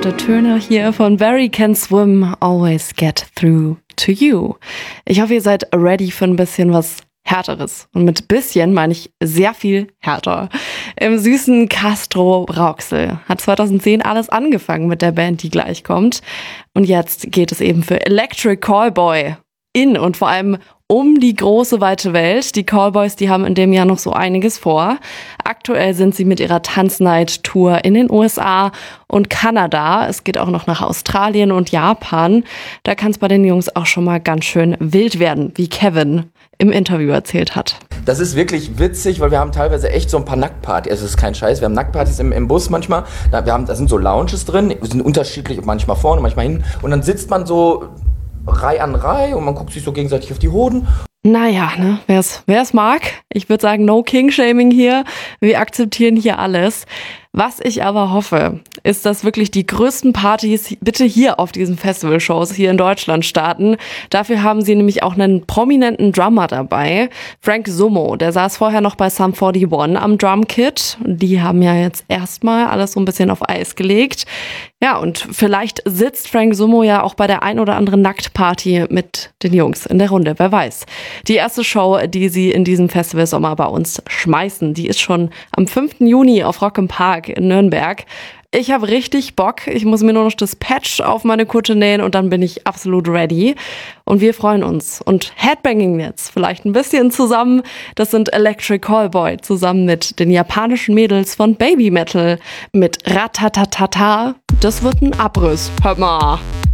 traumhafte Töne hier von Barry Can Swim, Always Get Through to You. Ich hoffe, ihr seid ready für ein bisschen was Härteres. Und mit bisschen meine ich sehr viel härter. Im süßen Castro Rauxel hat 2010 alles angefangen mit der Band, die gleich kommt. Und jetzt geht es eben für Electric Callboy in und vor allem um die große, weite Welt. Die Callboys, die haben in dem Jahr noch so einiges vor. Aktuell sind sie mit ihrer Tanznight-Tour in den USA und Kanada. Es geht auch noch nach Australien und Japan. Da kann es bei den Jungs auch schon mal ganz schön wild werden, wie Kevin im Interview erzählt hat. Das ist wirklich witzig, weil wir haben teilweise echt so ein paar Nacktpartys. Also es ist kein Scheiß, wir haben Nacktpartys im Bus manchmal. Da sind so Lounges drin, sind unterschiedlich, manchmal vorne, manchmal hinten. Und dann sitzt man so Reihe an Reihe und man guckt sich so gegenseitig auf die Hoden. Naja, ne, wer es mag. Ich würde sagen, no King-Shaming hier. Wir akzeptieren hier alles. Was ich aber hoffe, ist, dass wirklich die größten Partys bitte hier auf diesen Festivalshows hier in Deutschland starten. Dafür haben sie nämlich auch einen prominenten Drummer dabei. Frank Summo, der saß vorher noch bei Sum 41 am Drumkit. Die haben ja jetzt erstmal alles so ein bisschen auf Eis gelegt. Ja, und vielleicht sitzt Frank Summo ja auch bei der ein oder anderen Nacktparty mit den Jungs in der Runde, wer weiß. Die erste Show, die sie in diesem Festivalsommer bei uns schmeißen, die ist schon am 5. Juni auf Rock im Park in Nürnberg. Ich habe richtig Bock. Ich muss mir nur noch das Patch auf meine Kutte nähen und dann bin ich absolut ready. Und wir freuen uns. Und Headbanging jetzt vielleicht ein bisschen zusammen. Das sind Electric Callboy zusammen mit den japanischen Mädels von Baby Metal mit Ratatatata. Das wird ein Abriss. Hört mal.